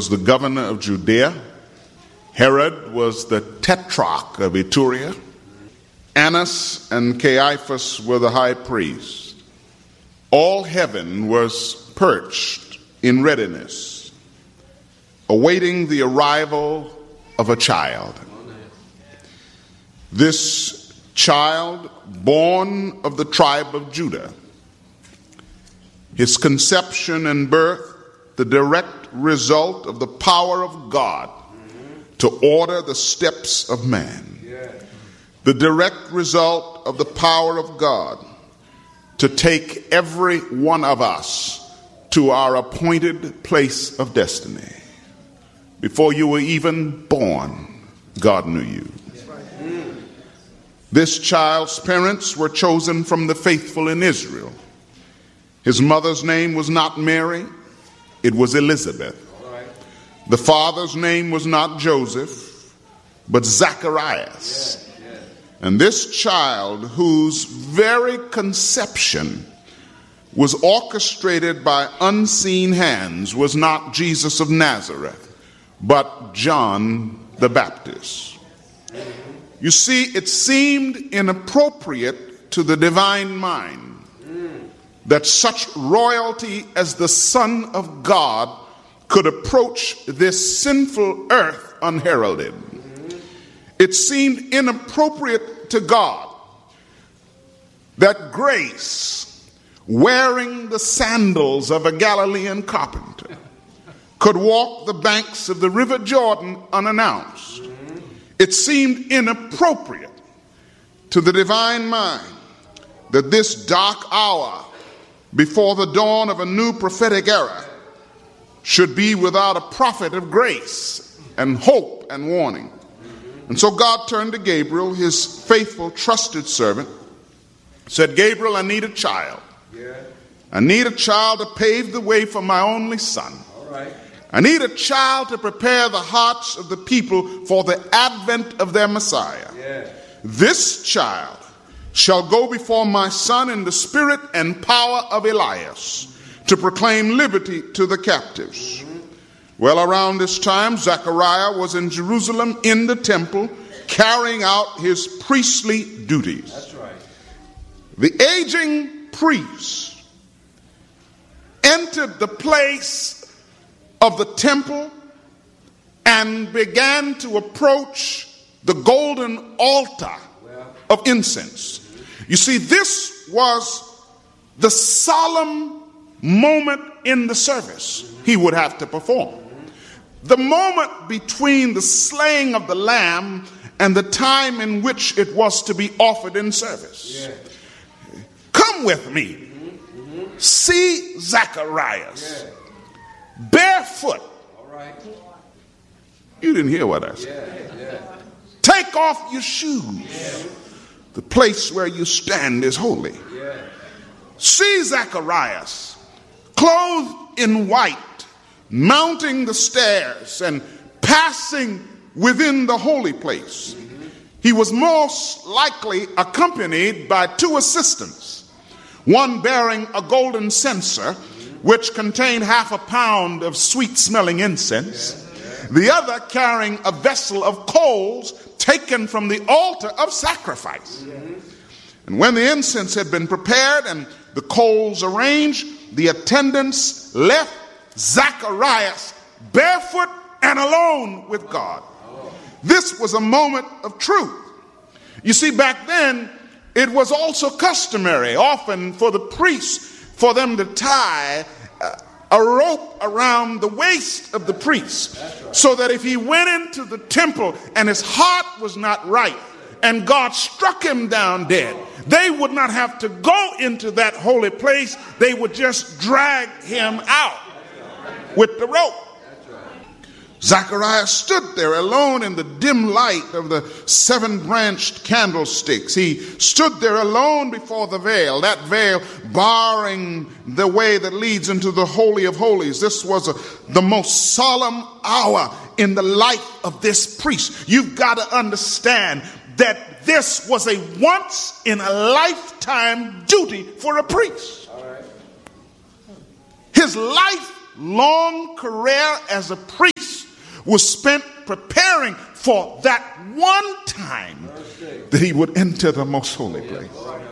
was the governor of Judea. Herod was the tetrarch of Iturea. Annas and Caiaphas were the high priests. All heaven was perched in readiness, awaiting the arrival of a child. This child, born of the tribe of Judah, his conception and birth, the direct result of the power of God to order the steps of man. The direct result of the power of God to take every one of us to our appointed place of destiny. Before you were even born, God knew you. This child's parents were chosen from the faithful in Israel. His mother's name was not Mary, it was Elizabeth. The father's name was not Joseph, but Zacharias. And this child, whose very conception was orchestrated by unseen hands, was not Jesus of Nazareth, but John the Baptist. You see, it seemed inappropriate to the divine mind that such royalty as the Son of God could approach this sinful earth unheralded. It seemed inappropriate to God that grace, wearing the sandals of a Galilean carpenter, could walk the banks of the River Jordan unannounced. It seemed inappropriate to the divine mind that this dark hour before the dawn of a new prophetic era should be without a prophet of grace and hope and warning. And so God turned to Gabriel, his faithful, trusted servant, said, Gabriel, I need a child. I need a child to pave the way for my only son. I need a child to prepare the hearts of the people for the advent of their Messiah. This child shall go before my son in the spirit and power of Elias to proclaim liberty to the captives. Well, around this time, Zechariah was in Jerusalem in the temple carrying out his priestly duties. That's right. The aging priest entered the place of the temple and began to approach the golden altar of incense. You see, this was the solemn moment in the service he would have to perform. The moment between the slaying of the lamb and the time in which it was to be offered in service. Come with me. See Zacharias. Barefoot. You didn't hear what I said. Take off your shoes. The place where you stand is holy. See Zacharias, clothed in white, mounting the stairs and passing within the holy place. He was most likely accompanied by two assistants, one bearing a golden censer, which contained 1/2 pound of sweet-smelling incense, the other carrying a vessel of coals taken from the altar of sacrifice. And when the incense had been prepared and the coals arranged, the attendants left Zacharias barefoot and alone with God. This was a moment of truth. You see, back then, it was also customary, often for the priests, for them to tie a rope around the waist of the priest, so that if he went into the temple and his heart was not right and God struck him down dead, they would not have to go into that holy place. They would just drag him out with the rope. Zacharias stood there alone in the dim light of the 7-branched candlesticks. He stood there alone before the veil, that veil barring the way that leads into the Holy of Holies. This was the most solemn hour in the life of this priest. You've got to understand that this was a once in a lifetime duty for a priest. His life lifelong career as a priest was spent preparing for that one time that he would enter the most holy place.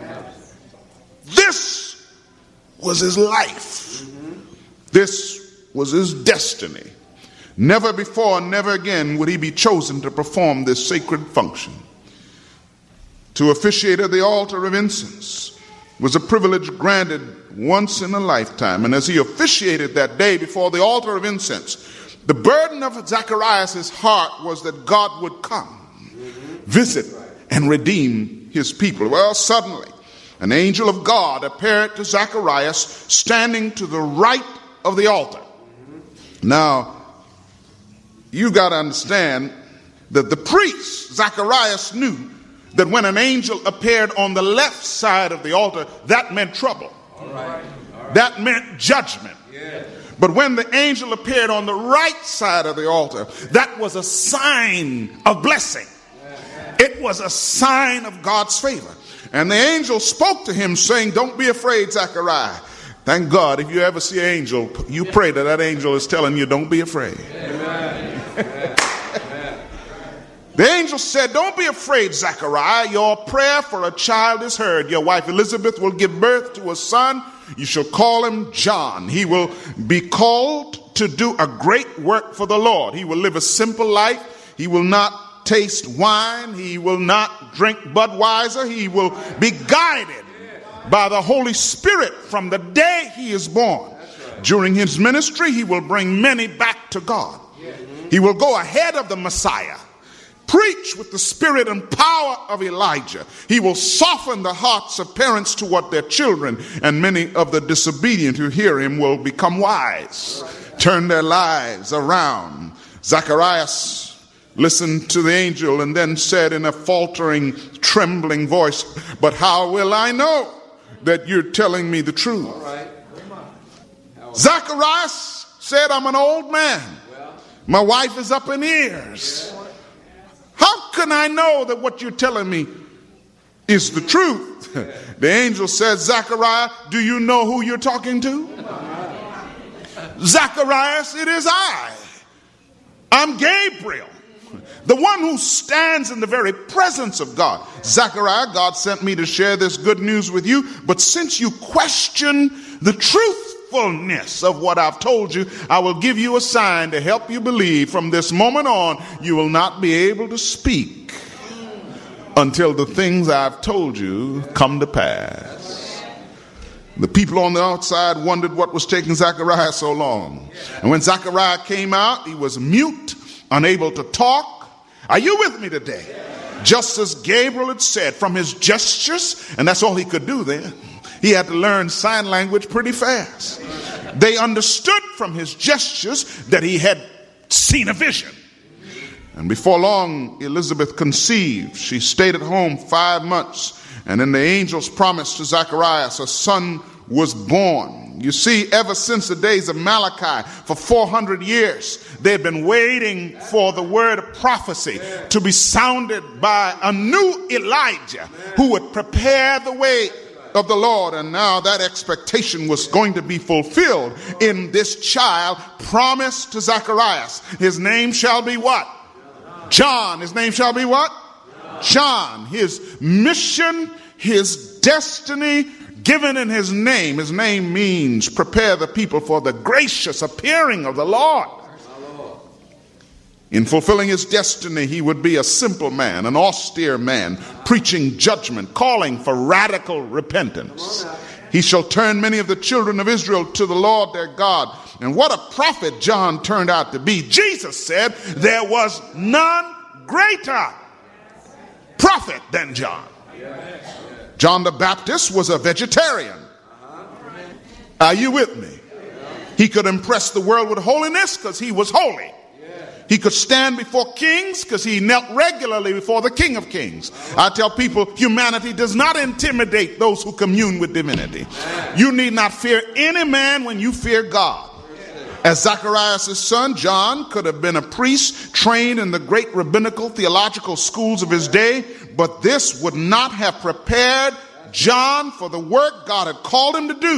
This was his life. This was his destiny. Never before, never again would he be chosen to perform this sacred function. To officiate at the altar of incense was a privilege granted once in a lifetime. And as he officiated that day before the altar of incense, the burden of Zacharias' heart was that God would come, visit, and redeem his people. Well, suddenly, an angel of God appeared to Zacharias standing to the right of the altar. Now, you got to understand that the priest, Zacharias, knew that when an angel appeared on the left side of the altar, that meant trouble. That meant judgment. But when the angel appeared on the right side of the altar, that was a sign of blessing. It was a sign of God's favor. And the angel spoke to him saying, "Don't be afraid, Zachariah." Thank God, if you ever see an angel, you pray that that angel is telling you, don't be afraid. The angel said, "Don't be afraid, Zachariah. Your prayer for a child is heard. Your wife Elizabeth will give birth to a son. You shall call him John. He will be called to do a great work for the Lord. He will live a simple life. He will not taste wine. He will not drink Budweiser. He will be guided by the Holy Spirit from the day he is born. During his ministry, he will bring many back to God. He will go ahead of the Messiah, preach with the spirit and power of Elijah. He will soften the hearts of parents toward their children, and many of the disobedient who hear him will become wise, turn their lives around." Zacharias listened to the angel and then said in a faltering, trembling voice, "But how will I know that you're telling me the truth?" Zacharias said, "I'm an old man. My wife is up in years. How can I know that what you're telling me is the truth?" The angel said, "Zachariah, do you know who you're talking to?" "Zacharias, it is I. I'm Gabriel, the one who stands in the very presence of God." "Zachariah, God sent me to share this good news with you, but since you question the truthfulness of what I've told you, I will give you a sign to help you believe. From this moment on, you will not be able to speak until the things I've told you come to pass." The people on the outside wondered what was taking Zachariah so long. And when Zachariah came out, he was mute, unable to talk. Are you with me today? Just as Gabriel had said, from his gestures, and that's all he could do then. He had to learn sign language pretty fast. They understood from his gestures that he had seen a vision. And before long, Elizabeth conceived. She stayed at home 5 months. And in the angel's promise to Zacharias, a son was born. You see, ever since the days of Malachi, for 400 years, they've been waiting for the word of prophecy to be sounded by a new Elijah who would prepare the way of the Lord. And now that expectation was going to be fulfilled in this child promised to Zacharias. His name shall be what? John. His name shall be what? John. His mission, his destiny given in his name. His name means prepare the people for the gracious appearing of the Lord. In fulfilling his destiny, he would be a simple man, an austere man, preaching judgment, calling for radical repentance. He shall turn many of the children of Israel to the Lord their God. And what a prophet John turned out to be. Jesus said there was none greater prophet than John. John the Baptist was a vegetarian. Are you with me? He could impress the world with holiness because he was holy. He could stand before kings because he knelt regularly before the King of Kings. I tell people, humanity does not intimidate those who commune with divinity. You need not fear any man when you fear God. As Zacharias' son, John could have been a priest trained in the great rabbinical theological schools of his day, but this would not have prepared John for the work God had called him to do.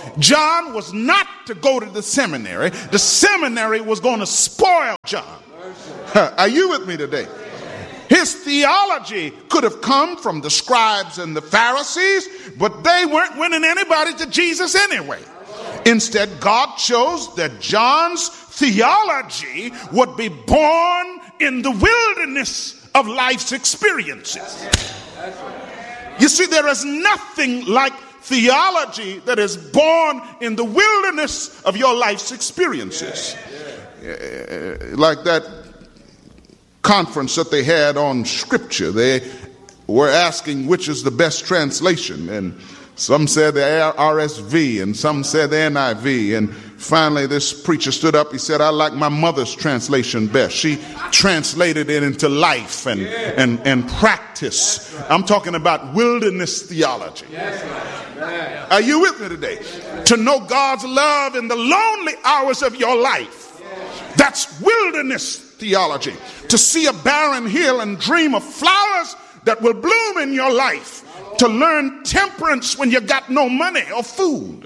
John was not to go to the seminary. The seminary was going to spoil John. Are you with me today? His theology could have come from the scribes and the Pharisees, but they weren't winning anybody to Jesus anyway. Instead, God chose that John's theology would be born in the wilderness of life's experiences. You see, there is nothing like theology that is born in the wilderness of your life's experiences. Like that conference that they had on scripture, they were asking which is the best translation, and some said the RSV and some said the NIV, and finally this preacher stood up. He said, I like my mother's translation best. She translated it into life and practice. I'm talking about wilderness theology. Are you with me today? To know God's love in the lonely hours of your life. That's wilderness theology. To see a barren hill and dream of flowers that will bloom in your life. To learn temperance when you got no money or food.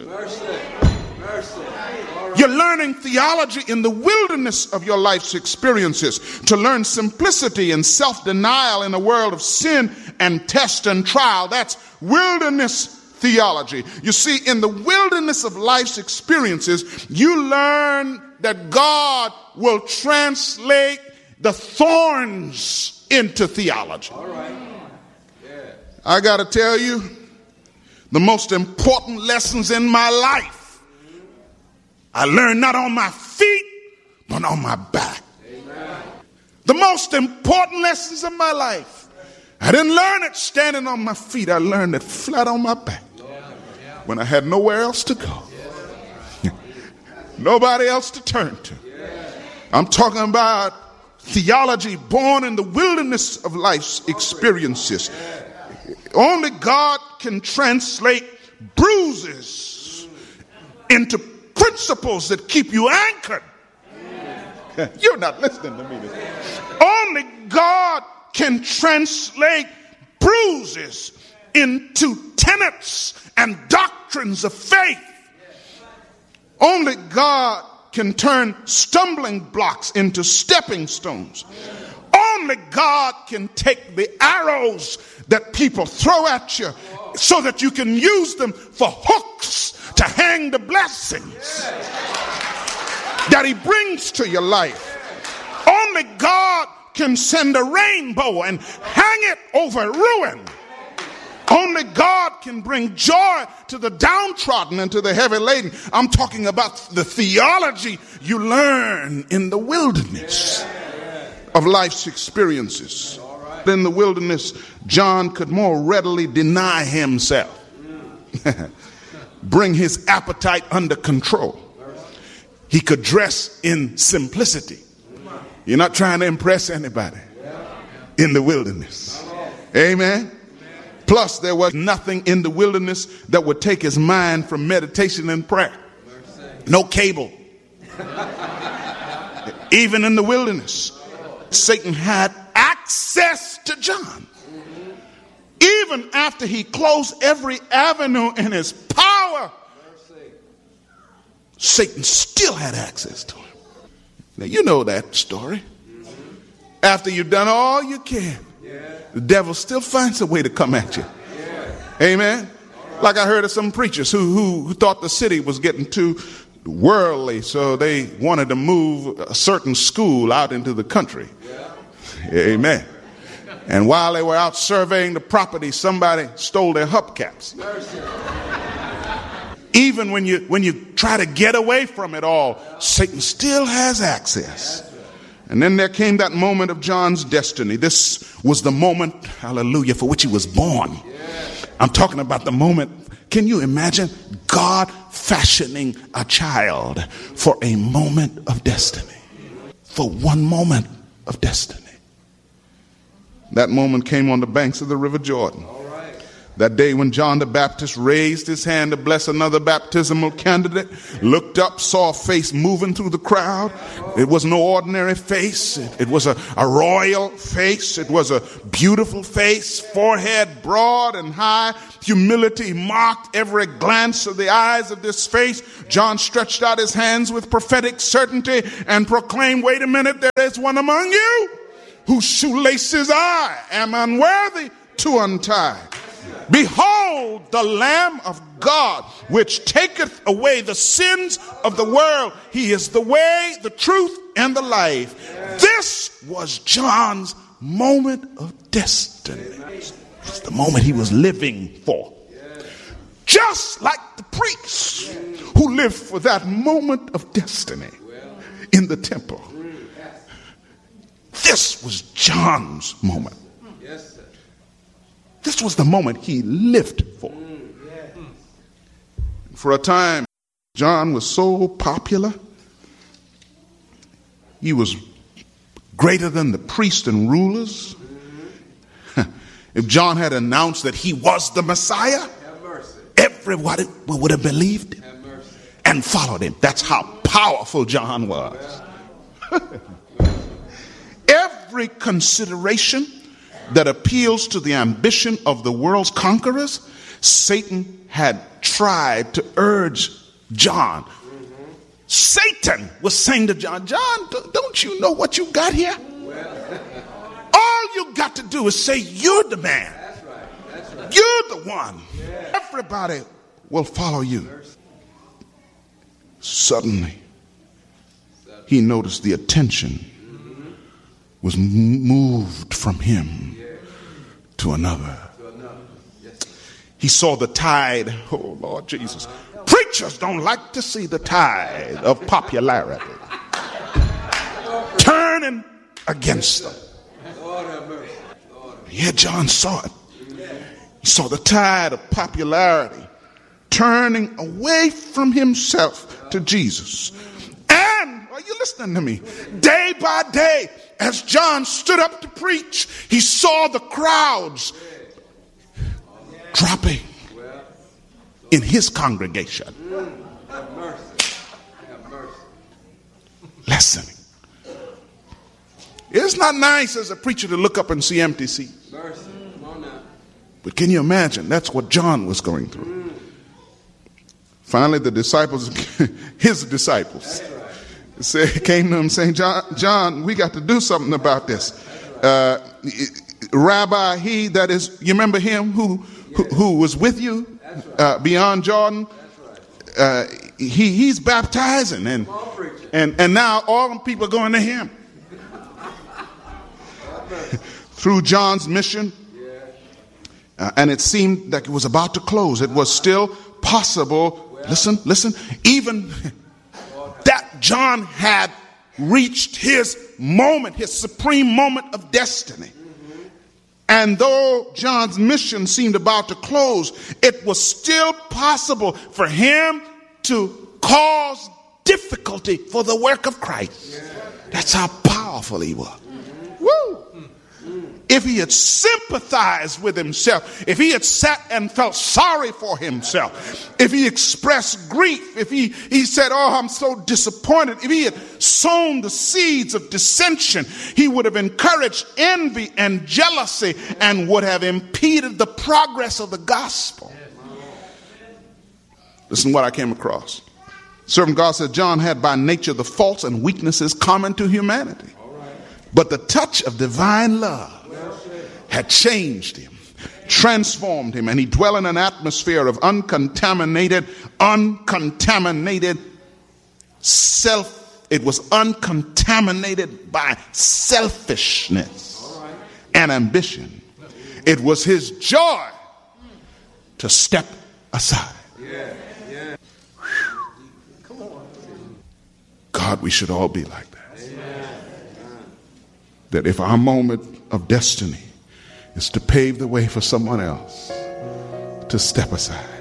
You're learning theology in the wilderness of your life's experiences. To learn simplicity and self-denial in a world of sin and test and trial. That's wilderness theology. You see, in the wilderness of life's experiences, you learn that God will translate the thorns into theology. All right. I got to tell you, the most important lessons in my life, I learned not on my feet, but on my back. Amen. The most important lessons of my life, I didn't learn it standing on my feet. I learned it flat on my back when I had nowhere else to go. Nobody else to turn to. I'm talking about theology born in the wilderness of life's experiences. Only God can translate bruises into principles that keep you anchored. You're not listening to me today. Only God can translate bruises into tenets and doctrines of faith. Only God can turn stumbling blocks into stepping stones. Only God can take the arrows that people throw at you so that you can use them for hooks to hang the blessings that he brings to your life. Only God can send a rainbow and hang it over ruin. Only God can bring joy to the downtrodden and to the heavy laden. I'm talking about the theology you learn in the wilderness of life's experiences. In the wilderness, John could more readily deny himself, bring his appetite under control. He could dress in simplicity. You're not trying to impress anybody in the wilderness. Amen. Plus, there was nothing in the wilderness that would take his mind from meditation and prayer. No cable. Even in the wilderness, Satan had access to John. Even after he closed every avenue in his power, Satan still had access to him. Now, you know that story. After you've done all you can, the devil still finds a way to come at you. Amen. Like I heard of some preachers who thought the city was getting too worldly, so they wanted to move a certain school out into the country. Amen. And while they were out surveying the property, somebody stole their hubcaps. Even when you try to get away from it all, Satan still has access. And then there came that moment of John's destiny. This was the moment, hallelujah, for which he was born. I'm talking about the moment. Can you imagine God fashioning a child for a moment of destiny? For one moment of destiny. That moment came on the banks of the River Jordan. That day when John the Baptist raised his hand to bless another baptismal candidate, looked up, saw a face moving through the crowd. It was no ordinary face. It was a royal face. It was a beautiful face, forehead broad and high. Humility marked every glance of the eyes of this face. John stretched out his hands with prophetic certainty and proclaimed, wait a minute, there is one among you whose shoelaces I am unworthy to untie. Behold the Lamb of God, which taketh away the sins of the world. He is the way, the truth, and the life. This was John's moment of destiny. It's the moment he was living for. Just like the priests who lived for that moment of destiny in the temple. This was John's moment. This was the moment he lived for. For a time, John was so popular. He was greater than the priests and rulers. If John had announced that he was the Messiah, everybody would have believed him and followed him. That's how powerful John was. Every consideration that appeals to the ambition of the world's conquerors, Satan had tried to urge John. Satan was saying to John, don't you know what you got here? All you got to do is say you're the man. That's right. You're the one. Everybody will follow you. Suddenly, he noticed the attention was moved from him to another. He saw the tide. Oh, Lord Jesus. Preachers don't like to see the tide of popularity turning against them. Yeah, John saw it. He saw the tide of popularity turning away from himself to Jesus. And, are you listening to me? Day by day, as John stood up to preach, he saw the crowds dropping in his congregation. Listening. It's not nice as a preacher to look up and see empty seats. But can you imagine? That's what John was going through. Finally, the disciples, his disciples, came to him saying, John, we got to do something about this. Rabbi, he that is, you remember him who was with you beyond Jordan? He's baptizing, and now all the people are going to him. Through John's mission, and it seemed like it was about to close. It was still possible. Listen, even that John had reached his moment, his supreme moment of destiny. And though John's mission seemed about to close, it was still possible for him to cause difficulty for the work of Christ. That's how powerful he was. Woo! If he had sympathized with himself, if he had sat and felt sorry for himself, if he expressed grief, if he said, oh, I'm so disappointed, if he had sown the seeds of dissension, he would have encouraged envy and jealousy and would have impeded the progress of the gospel. Listen to what I came across. Servant God said John had by nature the faults and weaknesses common to humanity. But the touch of divine love had changed him, transformed him, and he dwelt in an atmosphere of uncontaminated self. It was uncontaminated by selfishness and ambition. It was his joy to step aside. God, we should all be like that. That if our moment of destiny is to pave the way for someone else to step aside,